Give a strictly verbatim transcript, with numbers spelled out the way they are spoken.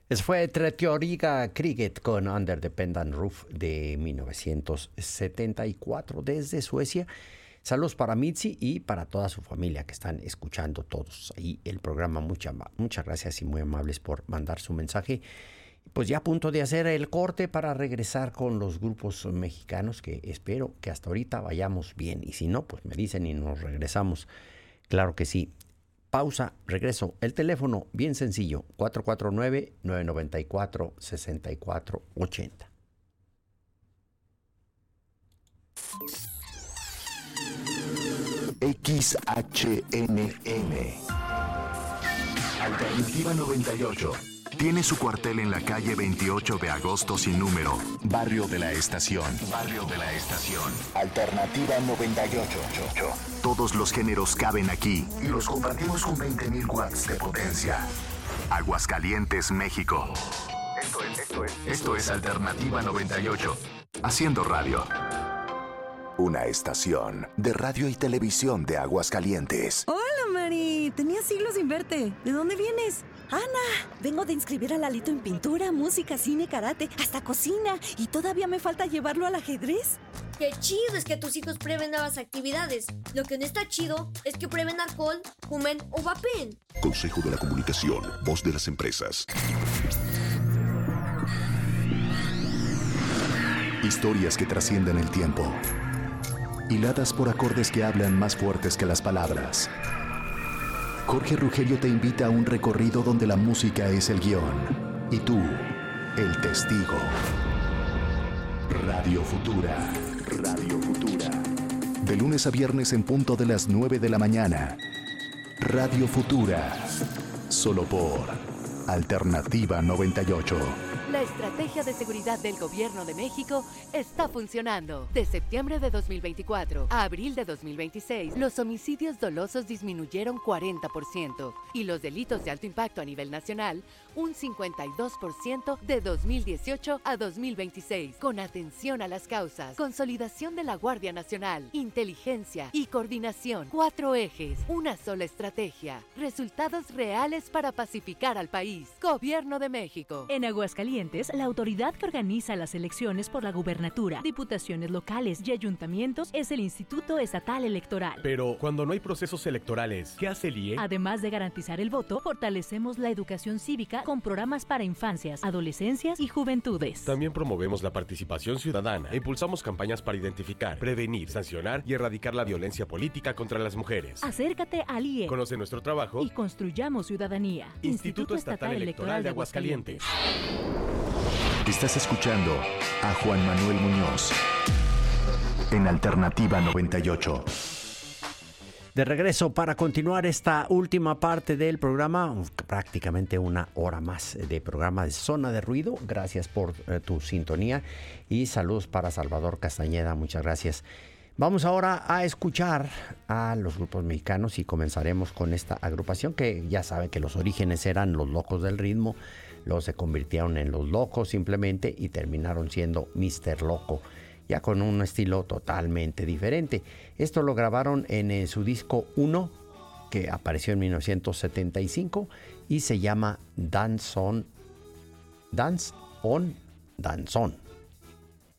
Eso fue Treteoriga Cricket con Under the Pendant Roof de mil novecientos setenta y cuatro desde Suecia. Saludos para Mitzi y para toda su familia que están escuchando todos ahí el programa. Mucha, muchas gracias y muy amables por mandar su mensaje. Pues ya a punto de hacer el corte para regresar con los grupos mexicanos, que espero que hasta ahorita vayamos bien. Y si no, pues me dicen y nos regresamos. Claro que sí. Pausa, regreso. El teléfono, bien sencillo, cuatro cuatro nueve, nueve nueve cuatro, seis cuatro ocho cero. X H N M Alternativa noventa y ocho. Tiene su cuartel en la calle veintiocho de agosto sin número, Barrio de la Estación. Barrio de la Estación. Alternativa noventa y ocho. Todos los géneros caben aquí y los compartimos con veinte mil watts de potencia. Aguascalientes, México. Esto es, esto es, esto es Alternativa noventa y ocho. Haciendo radio. Una estación de radio y televisión de Aguascalientes. Hola, Mari. Tenía siglos sin verte. ¿De dónde vienes? Ana, vengo de inscribir a Lalito en pintura, música, cine, karate, hasta cocina. Y todavía me falta llevarlo al ajedrez. Qué chido es que tus hijos prueben nuevas actividades. Lo que no está chido es que prueben alcohol, fumen o vapen. Consejo de la Comunicación, voz de las empresas. Historias que trascienden el tiempo. Hiladas por acordes que hablan más fuertes que las palabras. Jorge Rugelio te invita a un recorrido donde la música es el guión y tú, el testigo. Radio Futura. Radio Futura. De lunes a viernes en punto de las nueve de la mañana. Radio Futura. Solo por Alternativa noventa y ocho. La estrategia de seguridad del Gobierno de México está funcionando. De septiembre de dos mil veinticuatro a abril de dos mil veintiséis, los homicidios dolosos disminuyeron cuarenta por ciento y los delitos de alto impacto a nivel nacional un cincuenta y dos por ciento de dos mil dieciocho a dos mil veintiséis. Con atención a las causas, consolidación de la Guardia Nacional, inteligencia y coordinación. Cuatro ejes, una sola estrategia. Resultados reales para pacificar al país. Gobierno de México. En Aguascalientes, la autoridad que organiza las elecciones por la gubernatura, diputaciones locales y ayuntamientos es el Instituto Estatal Electoral. Pero cuando no hay procesos electorales, ¿qué hace el I E? Además de garantizar el voto, fortalecemos la educación cívica con programas para infancias, adolescencias y juventudes. También promovemos la participación ciudadana e impulsamos campañas para identificar, prevenir, sancionar y erradicar la violencia política contra las mujeres. Acércate al I E. Conoce nuestro trabajo y construyamos ciudadanía. Instituto, Instituto Estatal, Estatal Electoral de Aguascalientes. Estás escuchando a Juan Manuel Muñoz en Alternativa noventa y ocho. De regreso para continuar esta última parte del programa, prácticamente una hora más de programa de Zona de Ruido. Gracias por eh, tu sintonía y saludos para Salvador Castañeda, muchas gracias. Vamos ahora a escuchar a los grupos mexicanos y comenzaremos con esta agrupación que ya saben que los orígenes eran los Locos del Ritmo, luego se convirtieron en los Locos simplemente y terminaron siendo míster Loco, ya con un estilo totalmente diferente. Esto lo grabaron en eh, su disco uno, que apareció en mil novecientos setenta y cinco y se llama Dance On, Dance On, Danzón.